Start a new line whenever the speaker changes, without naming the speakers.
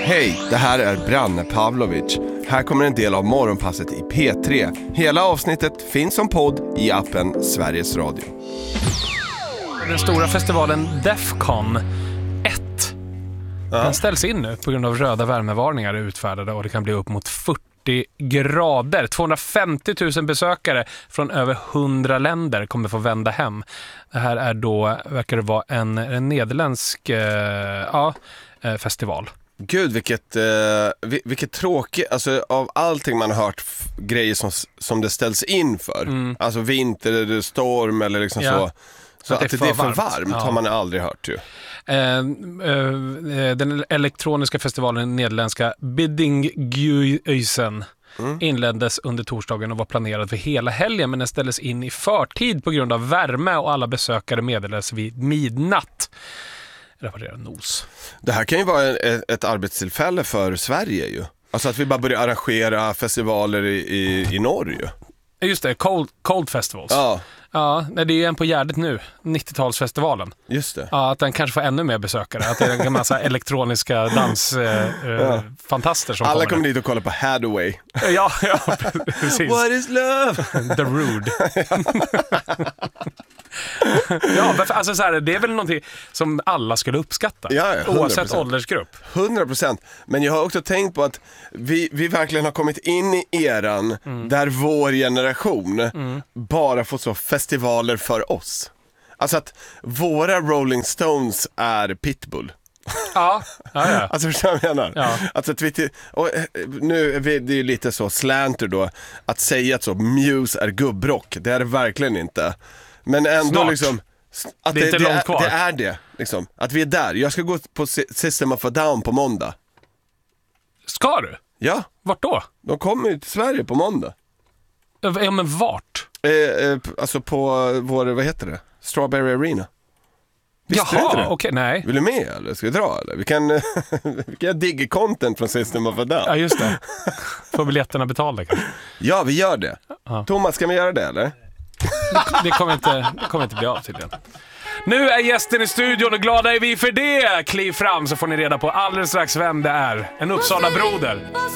Hej, det här är Branne Pavlovic. Här kommer en del av morgonpasset i P3. Hela avsnittet finns som podd i appen Sveriges Radio.
Den stora festivalen Defcon 1 den ställs in nu på grund av röda värmevarningar utfärdade och det kan bli upp mot 40 grader. 250 000 besökare från över 100 länder kommer få vända hem. Det här är då, verkar det vara en nederländsk festival.
Gud, vilket tråkigt, alltså av allting man har hört grejer som det ställs in för. Alltså vinter eller storm eller liksom så att det är för varmt har man aldrig hört ju.
Den elektroniska festivalen nederländska Biddinghuizen inleddes under torsdagen och var planerad för hela helgen, men den ställdes in i förtid på grund av värme och alla besökare meddelades vid midnatt. Rapporterar NOS. Det
här kan ju vara ett arbetstillfälle för Sverige ju. Alltså att vi bara börjar arrangera festivaler i Norge.
Just det, Cold Festivals. Ja, det är en på Gärdet nu, 90-talsfestivalen.
Just det.
Ja, att den kanske får ännu mer besökare. Att det är en massa elektroniska dansfantaster som
alla kommer dit och kollar på Hathaway.
Ja, precis.
What is love?
The Rude. Ja, alltså så här, det är väl någonting som alla skulle uppskatta.
Ja,
oavsett åldersgrupp.
100%. Men jag har också tänkt på att vi verkligen har kommit in i eran där vår generation bara får så festivaler för oss. Alltså att våra Rolling Stones är Pitbull.
Ja.
Alltså förstår jag vad jag menar?
Ja.
Alltså att nu är det ju lite så slanter då att säga att så Muse är gubbrock. Det är det verkligen inte. Men ändå
snart.
Liksom att
det är inte långt kvar.
Det är det liksom. Att vi är där. Jag ska gå på System of a Down på måndag.
Ska du?
Ja.
Vart då?
De kommer ju till Sverige på måndag.
Ja, men vart?
Alltså på vår, vad heter det? Strawberry Arena.
Jaha, okej, nej.
Vill du med eller? Ska vi dra eller? Vi kan digga content från System of a Down.
Ja, just det. Får biljetterna betalda kanske?
Ja, vi gör det.
Ja.
Thomas, ska vi göra det eller?
Det kommer inte bli av tydligen. Nu är gästen i studion och glada är vi för det. Kliv fram så får ni reda på alldeles strax vem det är. En Uppsala broder.